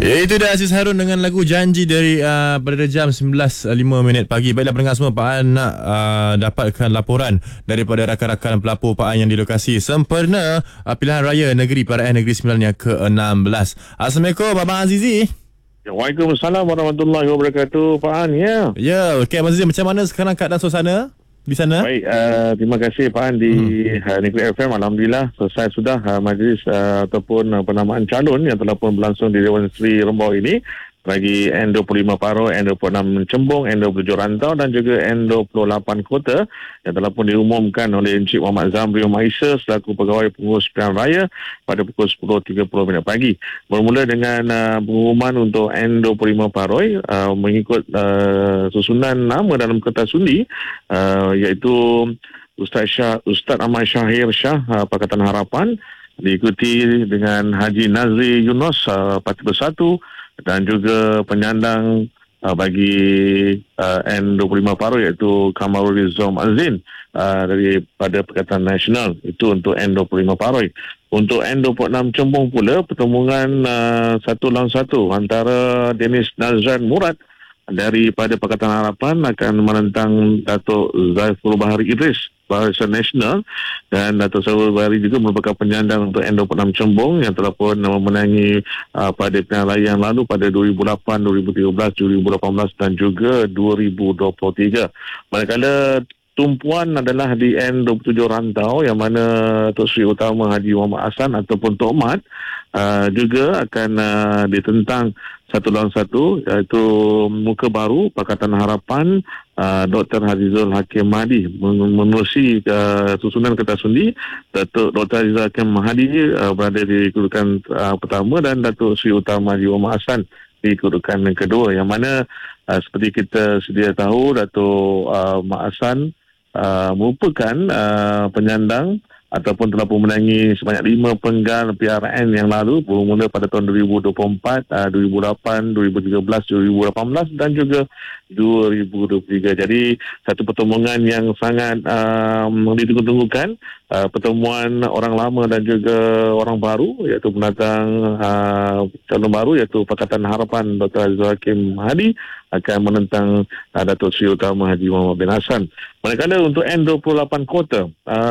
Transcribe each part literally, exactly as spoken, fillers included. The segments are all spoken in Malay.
Ya, itu dia Aziz Harun dengan lagu Janji dari uh, pada jam sembilan belas lima minit pagi. Baiklah pendengar semua, Pak An nak uh, dapatkan laporan daripada rakan-rakan pelapor Pak An yang di lokasi sempena uh, pilihan raya negeri P R N Negeri Sembilan yang ke enam belas. Assalamualaikum Abang Azizi. Waalaikumsalam warahmatullahi wabarakatuh, Pak An. Ya. Ya, okey Abang Azizi, macam mana sekarang keadaan suasana di sana? Baik, uh, terima kasih Pak An di hmm. uh, Negeri F M. Alhamdulillah selesai sudah uh, majlis uh, ataupun uh, penamaan calon yang telah pun berlangsung di Dewan Seri Rembau ini bagi N dua puluh lima Paroi, N dua puluh enam Cembong, N dua puluh tujuh Rantau dan juga N dua puluh lapan Kota yang telah pun diumumkan oleh Encik Muhammad Zamri Maisa selaku Pegawai Pengurus Pilihan Raya pada pukul sepuluh tiga puluh minit pagi. Bermula dengan uh, pengumuman untuk N dua puluh lima Paroi uh, mengikut uh, susunan nama dalam kertas undi uh, iaitu Ustaz Syah, Ustaz Ahmad Syahir Shah uh, Pakatan Harapan, diikuti dengan Haji Nazri Yunus uh, Parti Bersatu dan juga penyandang uh, bagi uh, N dua puluh lima Paroi iaitu Kamarul Rizom Azin uh, daripada Pakatan Nasional. Itu untuk N dua puluh lima Paroi. Untuk N dua puluh enam Cembong pula, pertemuan uh, satu lawan satu antara Dennis Nazran Murad daripada Pakatan Harapan akan menentang Datuk Zaiful Bahari Idris Barisan Nasional, dan Datuk Zaiful Bahari juga merupakan penyandang untuk N dua puluh enam Cembong yang telah pun memenangi uh, pada pilihan raya yang lalu pada dua ribu lapan, dua ribu tiga belas, dua ribu lapan belas dan juga dua ribu dua puluh tiga. Manakala tumpuan adalah di N dua puluh tujuh Rantau yang mana Tok Sri Utama Haji Muhammad Hassan ataupun Tok Mat uh, juga akan uh, ditentang satu lawan satu, iaitu muka baru Pakatan Harapan uh, Doktor Hazizul Hakim Mahdi menerusi uh, susunan kertas undi. Datuk Doktor Hazizul Hakim Mahdi uh, berada di kedudukan uh, pertama dan Datuk Sri Utama Haji Muhammad Hassan di kedudukan yang kedua, yang mana uh, seperti kita sedia tahu Datuk uh, Mak Hassan uh, merupakan uh, penyandang ataupun telah pun menangi sebanyak lima penggal P R N yang lalu, bermula pada tahun dua ribu dua puluh empat, dua ribu lapan, dua ribu tiga belas, dua ribu lapan belas dan juga dua ribu dua puluh tiga. Jadi satu pertemuan yang sangat um, ditunggu-tunggukan, uh, pertemuan orang lama dan juga orang baru, iaitu pendatang uh, calon baru iaitu Pakatan Harapan Doktor Hazizul Hakim Mahdi akan menentang uh, Datuk Seri Utama Haji Muhammad bin Hassan. Manakala untuk N dua puluh lapan Kota,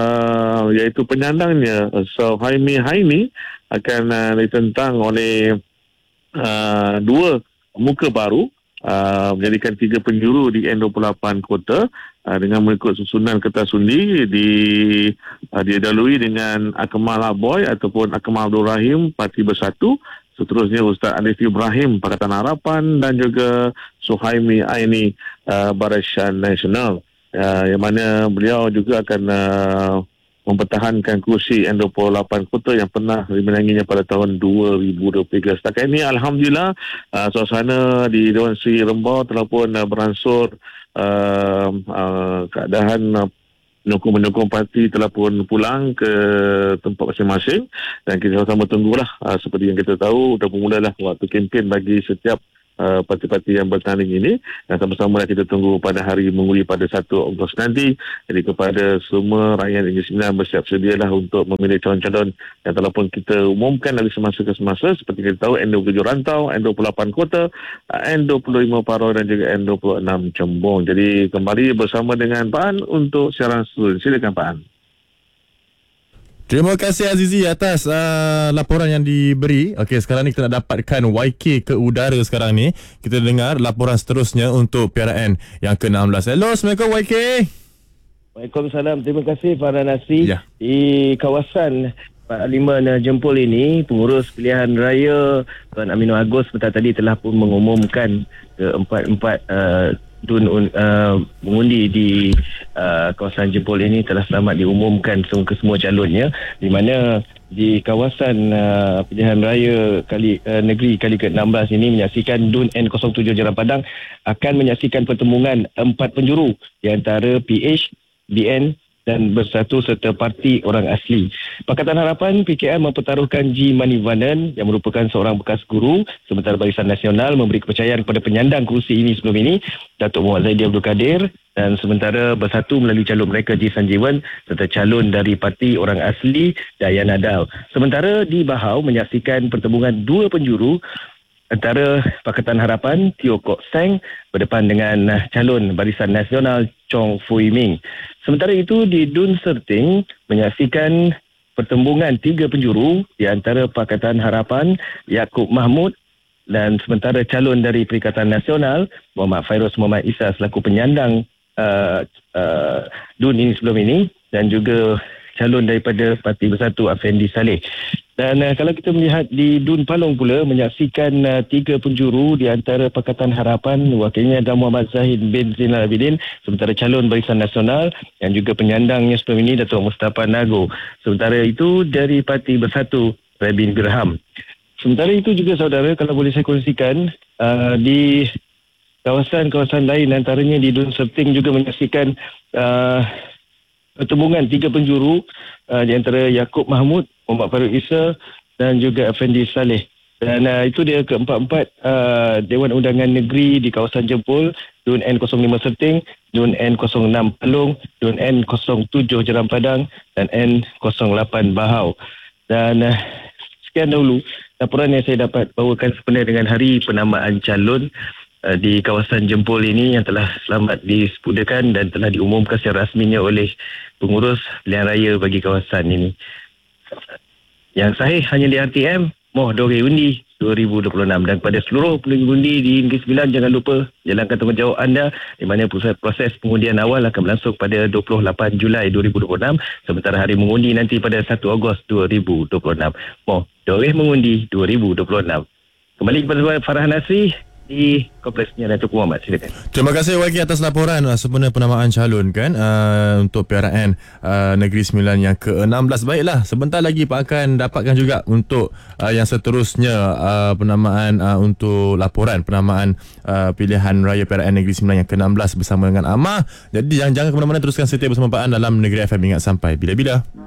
uh, iaitu penyandangnya Suhaimi Haini akan uh, ditentang oleh uh, dua muka baru, uh, menjadikan tiga penjuru di N dua puluh lapan Kota uh, dengan mengikut susunan kertas undi di uh, didahului dengan Akmal Aboy ataupun Akmal Abdul Rahim Parti Bersatu. Seterusnya Ustaz Alif Ibrahim Pakatan Harapan dan juga Suhaimi Aini uh, Barisan Nasional, uh, yang mana beliau juga akan uh, mempertahankan kursi N dua puluh lapan Kota yang pernah dimenanginya pada tahun dua ribu dua puluh tiga. Setakat ini Alhamdulillah uh, suasana di Dewan Seri Rembau telah pun uh, beransur uh, uh, keadaan uh, penyokong-penyokong parti telah pun pulang ke tempat masing-masing, dan kita sama-sama tunggulah uh, seperti yang kita tahu dah bermulalah waktu kempen bagi setiap uh, parti-parti yang bertanding ini, dan sama-sama kita tunggu pada hari mengundi pada satu Ogos nanti. Jadi kepada semua rakyat Negeri Sembilan, bersiap sedialah untuk memilih calon-calon yang telah pun kita umumkan dari semasa ke semasa. Seperti kita tahu, N dua puluh tujuh Rantau, N dua puluh lapan Kota, N dua puluh lima Paroi dan juga N dua puluh enam Cembong. Jadi kembali bersama dengan Pak An untuk siaran seluruh. Silakan Pak An. Terima kasih Azizi atas uh, laporan yang diberi. Okey, sekarang ni kita nak dapatkan Y K ke udara sekarang ni. Kita dengar laporan seterusnya untuk P R N yang ke enam belas. Hello, Assalamualaikum Y K. Waalaikumsalam. Terima kasih Farah Nasi. Ya. Di kawasan Parlimen Jempol ini, pengurus pilihan raya Tuan Aminu Agus petang tadi telah pun mengumumkan keempat-empat uh, dun uh, mengundi di uh, kawasan Jempol ini telah selamat diumumkan semua ke semua calonnya, di mana di kawasan uh, pilihan raya kali uh, negeri kali ke enam belas ini menyaksikan D U N N kosong tujuh Jalan Padang akan menyaksikan pertemuan empat penjuru di antara P H, B N dan Bersatu serta Parti Orang Asli. Pakatan Harapan P K R mempertaruhkan G. Manivandan yang merupakan seorang bekas guru, sementara Barisan Nasional memberi kepercayaan kepada penyandang kerusi ini sebelum ini, Datuk Muhammad Zaidi Abdul Kadir, dan sementara Bersatu melalui calon mereka G. Sanjeewan serta calon dari Parti Orang Asli Dayan Nadal. Sementara di Bahau menyaksikan pertemuan dua penjuru antara Pakatan Harapan Teo Kok Seng berdepan dengan uh, calon Barisan Nasional Chong Fui Ming. Sementara itu di Dun Serting menyaksikan pertembungan tiga penjuru di antara Pakatan Harapan Yaakob Mahmud dan sementara calon dari Perikatan Nasional Muhammad Fairuz Muhammad Isa selaku penyandang uh, uh, Dun ini sebelum ini, dan juga calon daripada Parti Bersatu Afendi Saleh. Dan uh, kalau kita melihat di Dun Palong pula menyaksikan uh, tiga penjuru di antara Pakatan Harapan wakilnya Datuk Muhammad Zahid bin Zainal Abidin, sementara calon Barisan Nasional yang juga penyandangnya sebelum ini Datuk Mustafa Nago. Sementara itu dari Parti Bersatu Rabin Graham. Sementara itu juga saudara, kalau boleh saya kongsikan, uh, di kawasan-kawasan lain antaranya di Dun Serting juga menyaksikan uh, pertembungan tiga penjuru uh, di antara Yaakob Mahmud, Muhammad Fairuz Isa dan juga Afendi Saleh. Dan uh, itu dia keempat-empat uh, Dewan Undangan Negeri di kawasan Jempol, Dun N kosong lima Serting, Dun N kosong enam Palong, Dun N kosong tujuh Jeram Padang dan N kosong lapan Bahau. Dan uh, sekian dahulu laporan yang saya dapat bawakan sebenarnya dengan hari penamaan calon uh, di kawasan Jempol ini yang telah selamat disepudakan dan telah diumumkan secara rasminya oleh pengurus pilihan raya bagi kawasan ini. Yang sahih hanya di R T M, Moh Dore Undi dua ribu dua puluh enam. Dan kepada seluruh pengundi di Negeri Sembilan, jangan lupa jalankan tanggungjawab anda, di mana proses, proses pengundian awal akan berlangsung pada dua puluh lapan Julai dua ribu dua puluh enam, sementara hari mengundi nanti pada satu Ogos dua ribu dua puluh enam. Moh Dore Mengundi dua ribu dua puluh enam. Kembali kepada Farhan Nasri di Kompleksnya Datuk Muhammad. Silakan. Terima kasih Waki atas laporan uh, sempena penamaan calon kan uh, untuk P R N uh, Negeri Sembilan yang ke enam belas. Baiklah, sebentar lagi Pak akan dapatkan juga untuk uh, yang seterusnya uh, penamaan uh, untuk laporan penamaan uh, pilihan raya P R N Negeri Sembilan yang ke enam belas bersama dengan Amar. Jadi jangan-jangan ke mana-mana, teruskan setia bersama Pak An dalam Negeri F M. Ingat sampai bila-bila.